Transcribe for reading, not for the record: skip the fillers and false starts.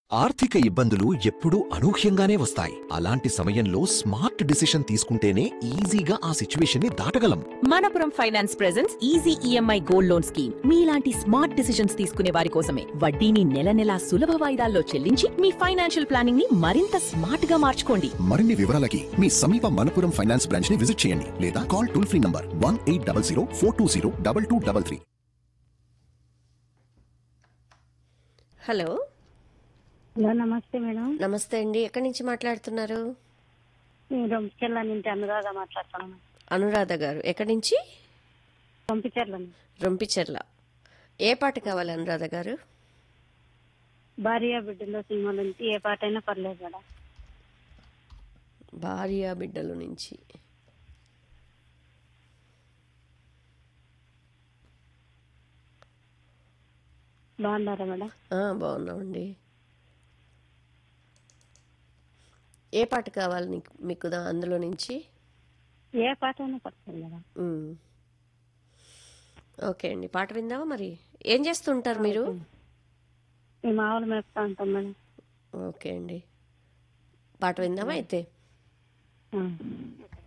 ఆర్థిక ఇబ్బందులు ఎప్పుడూ అనూహ్యంగానే వస్తాయి. అలాంటి సమయంలో స్మార్ట్ డిసిషన్ తీసుకుంటేనే ఈజీగా ఆ సిచ్యువేషన్ని దాటగలం. Manappuram finance presents easy EMI gold loan scheme మీలాంటి స్మార్ట్ డిసిషన్స్ తీసుకునే వారి కోసమే. వడ్డీని నెల నెలా సులభ వాయిదాల్లో చెల్లించి మీ ఫైనాన్షియల్ ప్లానింగ్ ని మరింత స్మార్ట్ గా మార్చుకోండి. మరిన్ని వివరాలకి మీ సమీప మనపురం ఫైనాన్స్ బ్రాంచ్ ని విజిట్ చేయండి లేదా call toll free number 1800 420 2233. Hello hello నమస్తే మేడం. నమస్తే అండి. ఎక్కడి నుంచి మాట్లాడుతున్నారు? నేను రొంపిచెర్ల నుంచి అనురాధ మాట్లాడుతున్నాను. అనురాధ గారు ఎక్కడి నుంచి? రొంపిచెర్ల రొంపిచెర్ల. ఏ పాట కావాలి అనురాధ గారు? భార్య బిడ్డలో సినిమా నుంచి ఏ పాట అయినా పర్లేదు మేడం. భార్య బిడ్డలు నుంచి. బాగున్నారా మేడం? బాగున్నామండి. ఏ పాట కావాలి మీకు అందులో నుంచి? ఏ పాట అయినా పర్లేదు మేడం. ఓకే అండి, పాట విందామా? మరి ఏం చేస్తుంటారు మీరు? మేము ఆవులు మేపుతా ఉంటాం మేడం. ఓకే అండి, పాట విందామా అయితే? ఆ.